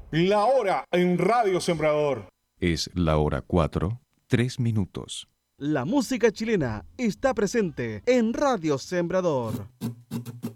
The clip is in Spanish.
La hora en Radio Sembrador. Es la hora 4, 3 minutos. La música chilena está presente en Radio Sembrador.